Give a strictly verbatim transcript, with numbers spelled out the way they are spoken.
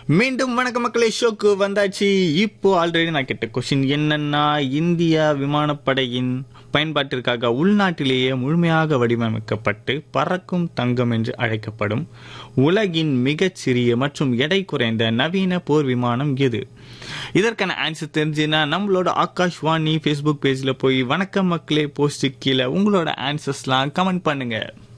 மீண்டும் வணக்க மக்களே, ஷோக்கு வந்தாச்சு. இப்போ ஆல்ரெடி நான் கேட்ட கொஸ்டின் என்னன்னா, இந்தியா விமானப்படையின் பயன்பாட்டிற்காக உள்நாட்டிலேயே முழுமையாக வடிவமைக்கப்பட்டு பறக்கும் தங்கம் என்று அழைக்கப்படும் உலகின் மிகச்சிறிய மற்றும் எடை குறைந்த நவீன போர் விமானம் எது? இதற்கான ஆன்சர் தெரிஞ்சுன்னா நம்மளோட ஆகாஷ்வாணி ஃபேஸ்புக் பேஜ்ல போய் வணக்கம் மக்களே போஸ்ட் கீழே உங்களோட ஆன்சர்ஸ்லாம் கமெண்ட் பண்ணுங்க.